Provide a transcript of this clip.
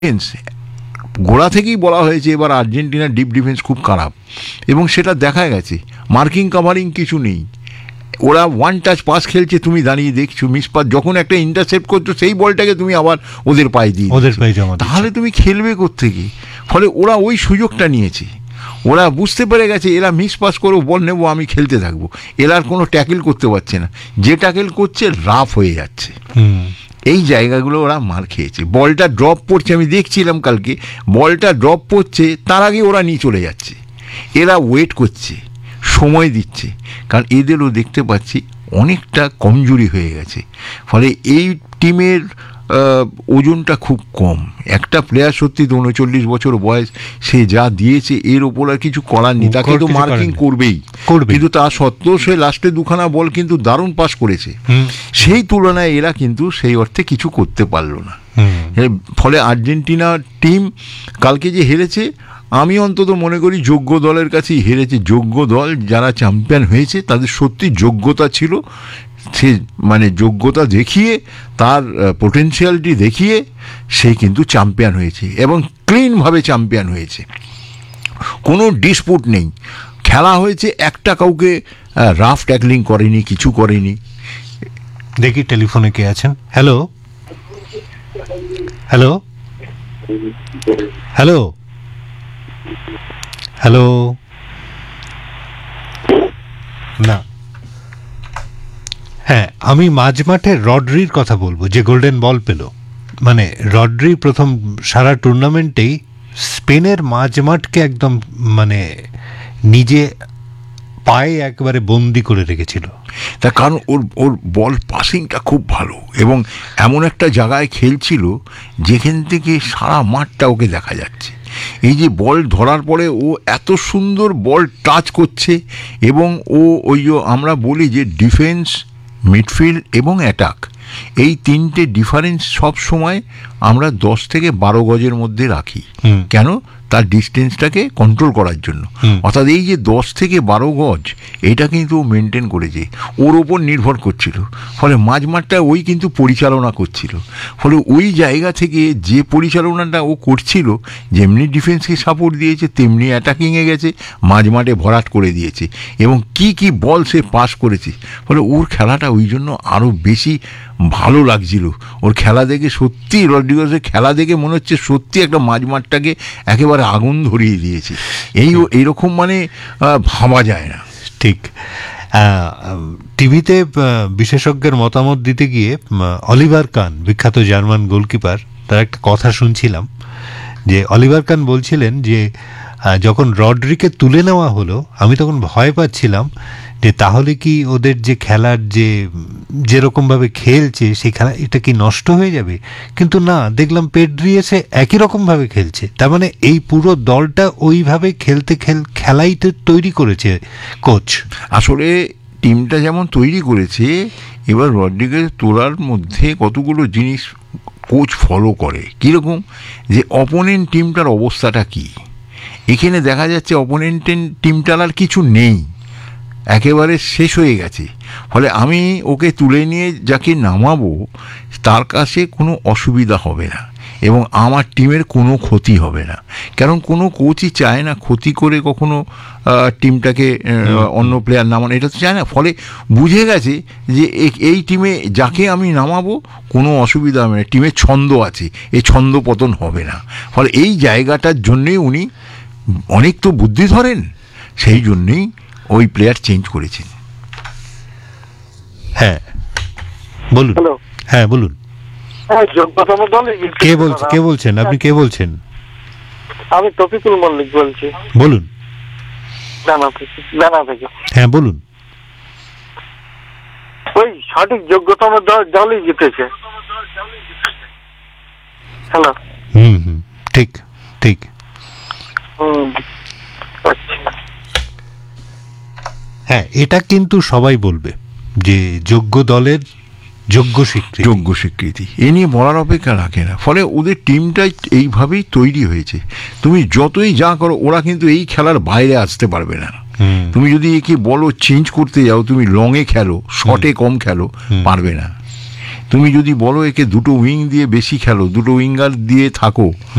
Defence গোড়া থেকেই বলা হয়েছে এবার আর্জেন্টিনার ডিপ ডিফেন্স খুব খারাপ, এবং সেটা দেখা গেছে। মার্কিং কাভারিং কিছু নেই, ওরা ওয়ান টাচ পাস খেলছে, তুমি দাঁড়িয়ে দেখছো মিস পাস, যখন একটা ইন্টারসেপ্ট করছো সেই বলটাকে তুমি আবার ওদের পায়ে দিয়ে তাহলে তুমি খেলবে কোত্থেকে? ফলে ওরা ওই সুযোগটা নিয়েছে, ওরা বুঝতে পেরে গেছে এরা মিস পাস করে বল নেবো, আমি খেলতে থাকবো, এরা আর কোনো ট্যাকেল করতে পারছে না, যে ট্যাকেল করছে রাফ হয়ে যাচ্ছে। এই জায়গাগুলো ওরা মার খেয়েছে। বলটা ড্রপ পড়ছে, আমি দেখছিলাম কালকে, বলটা ড্রপ পড়ছে তার আগে ওরা নিয়ে চলে যাচ্ছে, এরা ওয়েট করছে, সময় দিচ্ছে, কারণ এদেরও দেখতে পাচ্ছি অনেকটা কমজোরি হয়ে গেছে। ফলে এই টিমের ওজনটা খুব কম। একটা প্লেয়ার সত্যি 39 বছর বয়স, সে যা দিয়েছে এর ওপর আর কিছু করার নেই, তাকে তো মার্কিং করবেই, কিন্তু তা সত্ত্বেও সে লাস্টে দুখানা বল কিন্তু দারুণ পাস করেছে, সেই তুলনায় এরা কিন্তু সেই অর্থে কিছু করতে পারলো না। ফলে আর্জেন্টিনা টিম কালকে যে হেরেছে, আমি অন্তত মনে করি যোগ্য দলের কাছেই হেরেছে। যোগ্য দল যারা চ্যাম্পিয়ন হয়েছে তাদের সত্যি যোগ্যতা ছিল, সে মানে যোগ্যতা দেখিয়ে, তার পোটেনশিয়ালিটি দেখিয়ে সে কিন্তু চ্যাম্পিয়ন হয়েছে, এবং ক্লিনভাবে চ্যাম্পিয়ন হয়েছে, কোনো ডিসপুট নেই, খেলা হয়েছে, একটা কাউকে রাফ ট্যাকলিং করেনি, কিছু করেনি। দেখি টেলিফোনে কে আছেন। হ্যালো হ্যালো হ্যালো হ্যালো, না, হ্যাঁ, আমি মাঝমাঠে রড্রির কথা বলবো, যে গোল্ডেন বল পেল। মানে রড্রি প্রথম সারা টুর্নামেন্টেই স্পেনের মাঝমাঠকে একদম মানে নিজে পায়ে একবারে বন্দি করে রেখেছিল, তার কারণ ওর বল পাসিংটা খুব ভালো, এবং এমন একটা জায়গায় খেলছিল যেখান থেকে সারা মাঠটা ওকে দেখা যাচ্ছে। এই যে বল ধরার পরে ও এত সুন্দর বল টাচ করছে, এবং ওই যে আমরা বলি যে ডিফেন্স, মিডফিল্ড এবং অ্যাটাক, এই তিনটে ডিফারেন্স সব সময় আমরা 10 থেকে 12 গজের মধ্যে রাখি। কেন? তার ডিস্টেন্সটাকে কন্ট্রোল করার জন্য। অর্থাৎ এই যে 10 থেকে 12 গজ, এটা কিন্তু ও মেনটেন করেছে, ওর ওপর নির্ভর করছিল। ফলে মাঝমাঠটা ওই কিন্তু পরিচালনা করছিল। ফলে ওই জায়গা থেকে যে পরিচালনাটা ও করছিল, যেমনি ডিফেন্সকে সাপোর্ট দিয়েছে তেমনি অ্যাটাকিংয়ে গেছে, মাঝমাঠে ভরাট করে দিয়েছে, এবং কি বল সে পাস করেছে। ফলে ওর খেলাটা ওই জন্য আরও বেশি ভালো লাগছিল। ওর খেলা দেখে সত্যি, রড্রিগেজের খেলা দেখে মনে হচ্ছে সত্যি একটা মাঝমাঠটাকে একেবারে আগুন ধরিয়ে দিয়েছে। এইরকম মানে ভাবা যায় না। ঠিক। টিভিতে বিশেষজ্ঞের মতামত দিতে গিয়ে অলিভার কান, বিখ্যাত জার্মান গোলকিপার, তার একটা কথা শুনছিলাম, যে অলিভার কান বলছিলেন যে যখন রড্রিকে তুলে নেওয়া হলো, আমি তখন ভয় পাচ্ছিলাম যে তাহলে কি ওদের যে খেলার যেরকমভাবে খেলছে সেই খেলা, এটা কি নষ্ট হয়ে যাবে? কিন্তু না, দেখলাম পেড্রি এসে একই রকমভাবে খেলছে। তার মানে এই পুরো দলটা ওইভাবে খেলাই তৈরি করেছে কোচ। আসলে টিমটা যেমন তৈরি করেছে, এবার রড্রিগেজ তোলার মধ্যে কতগুলো জিনিস কোচ ফলো করে। কীরকম? যে অপোনেন্ট টিমটার অবস্থাটা কী, এখানে দেখা যাচ্ছে অপোনেন্ট টিমটার আর কিছু নেই, একেবারে শেষ হয়ে গেছে। ফলে আমি ওকে তুলে নিয়ে যাকে নামাবো তার কাছে কোনো অসুবিধা হবে না, এবং আমার টিমের কোনো ক্ষতি হবে না। কারণ কোনো কোচই চায় না ক্ষতি করে কখনো টিমটাকে অন্য প্লেয়ার নামানো, এটা তো চায় না। ফলে বুঝে গেছে যে এই টিমে যাকে আমি নামাবো কোনো অসুবিধা হবে না, টিমের ছন্দ আছে, এই ছন্দ পতন হবে না। ফলে এই জায়গাটার জন্যেই উনি অনেক তো বুদ্ধি ধরেন, সেই জন্যেই ওই প্লেয়ার চেঞ্জ করেছেন। হ্যাঁ বলুন। হ্যাঁ বলুন। কে বলছেন? আপনি কে বলছেন? আমি তফিকুল মল্লিক বলছি। বলুন। দানা থেকে। হ্যাঁ বলুন। ওই সঠিক যোগ্যতম দলই জিতেছে। হ্যালো। ঠিক ঠিক। হ্যাঁ, এটা কিন্তু সবাই বলবে যে যোগ্য দলের যোগ্য স্বীকৃতি, এ নিয়ে বলার অপেক্ষা রাখে না। ফলে ওদের টিমটাই এইভাবেই তৈরি হয়েছে। তুমি যতই যা করো, ওরা কিন্তু এই খেলার বাইরে আসতে পারবে না। তুমি যদি একে বলো চেঞ্জ করতে যাও, তুমি লংয়ে খেলো, শর্টে কম খেলো, পারবে না। তুমি যদি বলো একে দুটো উইং দিয়ে বেশি খেলো, দুটো উইঙ্গার দিয়ে থাকো,